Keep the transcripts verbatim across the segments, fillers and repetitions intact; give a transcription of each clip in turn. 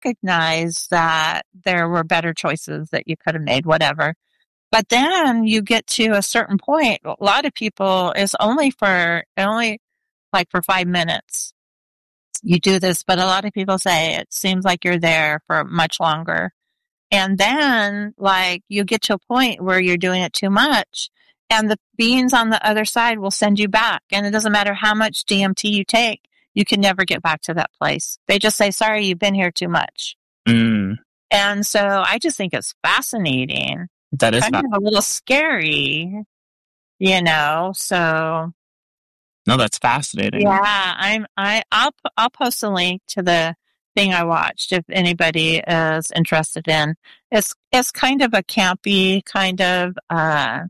recognize that there were better choices that you could have made, whatever. But then you get to a certain point. A lot of people is only for only like for five minutes. You do this, but a lot of people say it seems like you're there for much longer. And then, like, you get to a point where you're doing it too much, and the beings on the other side will send you back. And it doesn't matter how much D M T you take, you can never get back to that place. They just say, sorry, you've been here too much. Mm. And so I just think it's fascinating. That is kind fa- of a little scary, you know, so. No, that's fascinating. Yeah, I'm, I, I'll, I'll post a link to the thing I watched if anybody is interested in. It's, it's kind of a campy kind of, uh,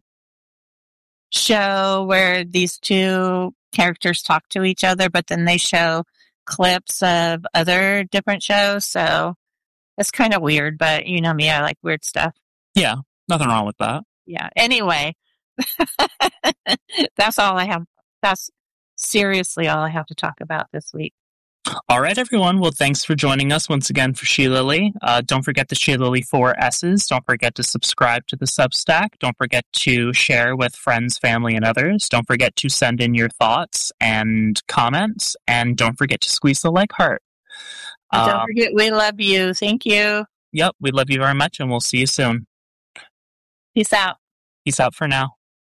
show where these two characters talk to each other, but then they show clips of other different shows. So it's kind of weird, but you know me, I like weird stuff. Yeah, nothing wrong with that. Yeah. Anyway, that's all I have. That's seriously all I have to talk about this week. All right, everyone. Well, thanks for joining us once again for She Lily. Uh, don't forget the She Lily four S's. Don't forget to subscribe to the Substack. Don't forget to share with friends, family, and others. Don't forget to send in your thoughts and comments. And don't forget to squeeze the like heart. Um, don't um, forget, we love you. Thank you. Yep, we love you very much, and we'll see you soon. Peace out. Peace out for now.